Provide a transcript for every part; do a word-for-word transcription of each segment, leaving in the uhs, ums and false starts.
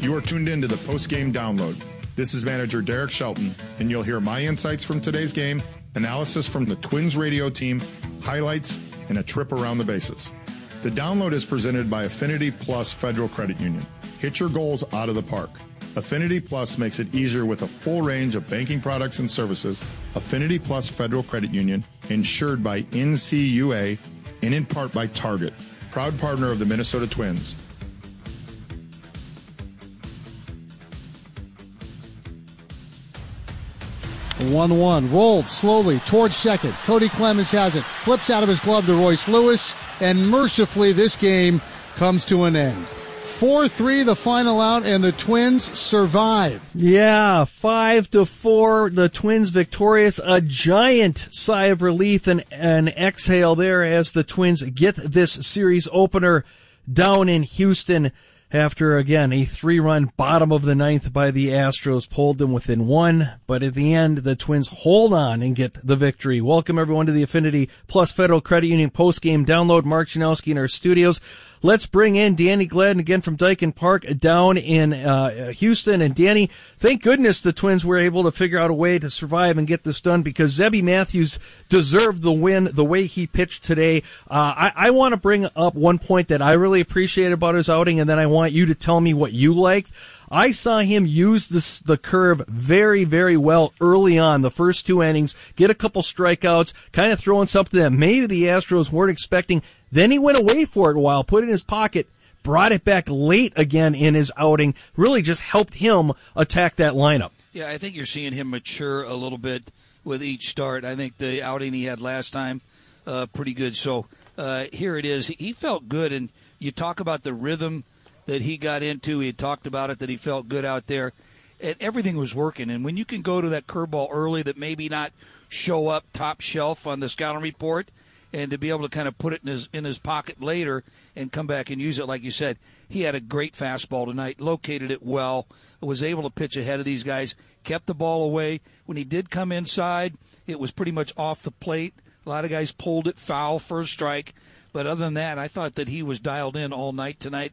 You are tuned in to the post-game download. This is manager Derek Shelton, and you'll hear my insights from today's game, analysis from the Twins radio team, highlights, and a trip around the bases. The download is presented by Affinity Plus Federal Credit Union. Hit your goals out of the park. Affinity Plus makes it easier with a full range of banking products and services. Affinity Plus Federal Credit Union, insured by N C U A and in part by Target, proud partner of the Minnesota Twins. one one, rolled slowly towards second. Cody Clemens has it, flips out of his glove to Royce Lewis, and mercifully this game comes to an end. four three the final out, and the Twins survive. Yeah, five to four, the Twins victorious. A giant sigh of relief and an exhale there as the Twins get this series opener down in Houston after, again, a three-run bottom of the ninth by the Astros pulled them within one. But at the end, the Twins hold on and get the victory. Welcome, everyone, to the Affinity Plus Federal Credit Union postgame download. Mark Janowski in our studios. Let's bring in Danny Gladden again from Dyken Park down in uh, Houston. And Danny, thank goodness the Twins were able to figure out a way to survive and get this done, because Zebby Matthews deserved the win the way he pitched today. Uh, I, I want to bring up one point that I really appreciate about his outing, and then I want you to tell me what you liked. I saw him use this, the curve very, very well early on, the first two innings, get a couple strikeouts, kind of throwing something that maybe the Astros weren't expecting. Then he went away for it a while, put it in his pocket, brought it back late again in his outing, really just helped him attack that lineup. Yeah, I think you're seeing him mature a little bit with each start. I think the outing he had last time, uh, pretty good. So uh, here it is. He felt good, and you talk about the rhythm that he got into. He had talked about it, that he felt good out there, and everything was working. And when you can go to that curveball early that maybe not show up top shelf on the scouting report, and to be able to kind of put it in his in his pocket later and come back and use it, like you said, he had a great fastball tonight, located it well, was able to pitch ahead of these guys, kept the ball away. When he did come inside, it was pretty much off the plate. A lot of guys pulled it foul, first strike. But other than that, I thought that he was dialed in all night tonight.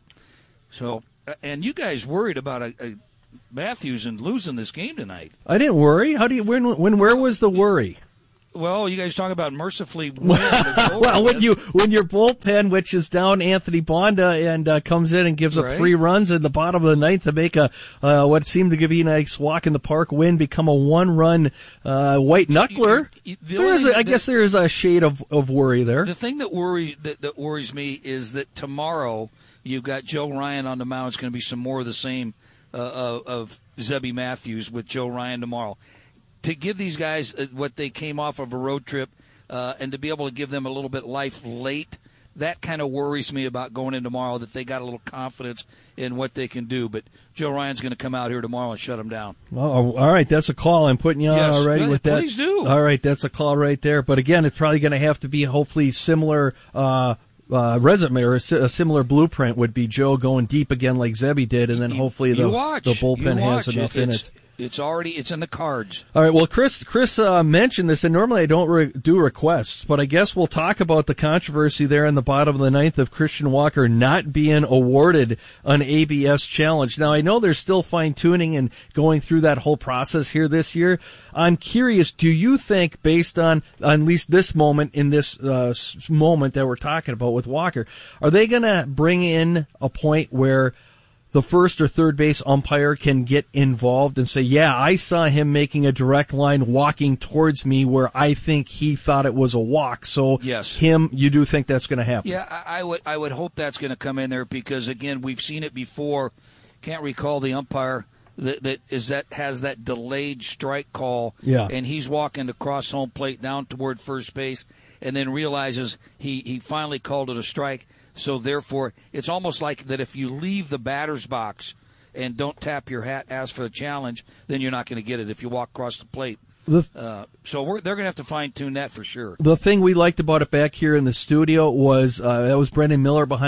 So, and you guys worried about a, a Matthews and losing this game tonight? I didn't worry. How do you? When? When? Where was the worry? Well, you guys talk about mercifully win. Well, when you when your bullpen, which is down Anthony Bonda, and uh, comes in and gives up right. three runs in the bottom of the ninth to make a uh, what seemed to give you a nice walk in the park win become a one-run uh, white knuckler. You, you, the there is, a, I that, guess, there is a shade of, of worry there. The thing that worry that, that worries me is that tomorrow you've got Joe Ryan on the mound. It's going to be some more of the same uh, of, of Zebby Matthews with Joe Ryan tomorrow. To give these guys what they came off of a road trip uh, and to be able to give them a little bit life late, that kind of worries me about going in tomorrow, that they got a little confidence in what they can do. But Joe Ryan's going to come out here tomorrow and shut them down. Oh, all right, that's a call. I'm putting you on yes, already with that. Please do. All right, that's a call right there. But, again, it's probably going to have to be hopefully similar uh, uh, resume or a, a similar blueprint would be Joe going deep again like Zebby did, and then hopefully the, the bullpen has enough it. in it's, it. It's already it's in the cards. All right. Well, Chris Chris uh, mentioned this, and normally I don't re- do requests, but I guess we'll talk about the controversy there in the bottom of the ninth of Christian Walker not being awarded an A B S challenge. Now, I know they're still fine tuning and going through that whole process here this year. I'm curious, do you think, based on at least this moment in this uh, moment that we're talking about with Walker, are they going to bring in a point where the first or third base umpire can get involved and say, yeah, I saw him making a direct line walking towards me where I think he thought it was a walk. So yes. him, you do think that's going to happen? Yeah, I, I would I would hope that's going to come in there because, again, we've seen it before. Can't recall the umpire that, that is that has that delayed strike call, yeah. and he's walking across home plate down toward first base and then realizes he, he finally called it a strike. So, therefore, it's almost like that if you leave the batter's box and don't tap your hat, ask for a challenge, then you're not going to get it if you walk across the plate. The, uh, so we're, they're going to have to fine-tune that for sure. The thing we liked about it back here in the studio was uh, that was Brendan Miller behind the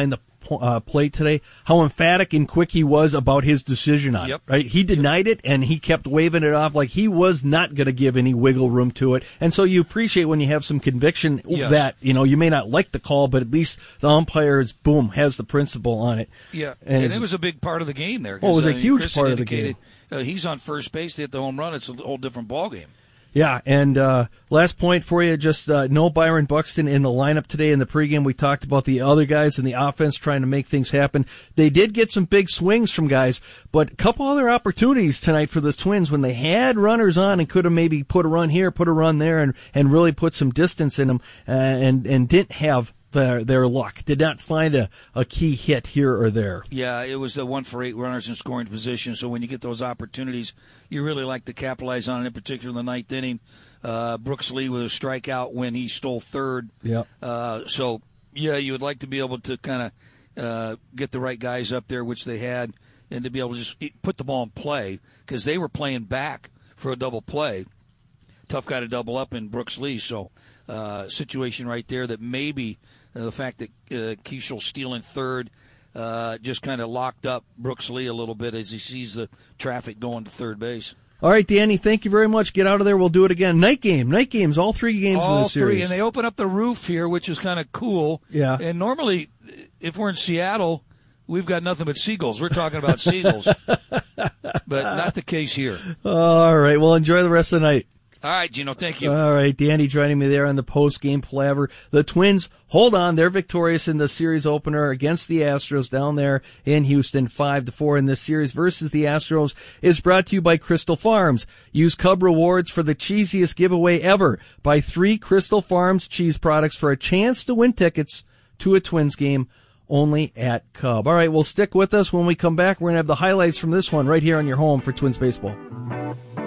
uh, plate today, how emphatic and quick he was about his decision on yep. it. Right? He denied yep. it, and he kept waving it off like he was not going to give any wiggle room to it. And so you appreciate when you have some conviction yes. that, you know, you may not like the call, but at least the umpire is, boom, has the principle on it. Yeah, and, and it was a big part of the game there. Oh, it was a a huge Chris part of the game. Uh, he's on first base. They hit the home run. It's a whole different ball game. Yeah, and uh, last point for you, just uh, no Byron Buxton in the lineup today. In the pregame, we talked about the other guys in the offense trying to make things happen. They did get some big swings from guys, but a couple other opportunities tonight for the Twins when they had runners on and could have maybe put a run here, put a run there, and, and really put some distance in them, uh, and, and didn't have their their luck. Did not find a, a key hit here or there. Yeah, it was the one for eight runners in scoring position. So when you get those opportunities, you really like to capitalize on it. In particular, in the ninth inning, uh, Brooks Lee with a strikeout when he stole third. Yeah. Uh, so yeah, you would like to be able to kind of uh, get the right guys up there, which they had, and to be able to just put the ball in play because they were playing back for a double play. Tough guy to double up in Brooks Lee. So uh, situation right there that maybe. Uh, the fact that uh, Keishel stealing third uh, just kind of locked up Brooks Lee a little bit as he sees the traffic going to third base. All right, Danny, thank you very much. Get out of there. We'll do it again. Night game. Night games, all three games all in the series. Three, and they open up the roof here, which is kind of cool. Yeah. And normally, if we're in Seattle, we've got nothing but seagulls. We're talking about seagulls. But not the case here. All right, well, enjoy the rest of the night. All right, Gino, thank you. All right, Danny joining me there on the post-game palaver. The Twins, hold on, they're victorious in the series opener against the Astros down there in Houston, five to four in this series versus the Astros is brought to you by Crystal Farms. Use Cub Rewards for the cheesiest giveaway ever. Buy three Crystal Farms cheese products for a chance to win tickets to a Twins game only at Cub. All right, well, stick with us. When we come back, we're going to have the highlights from this one right here on your home for Twins Baseball.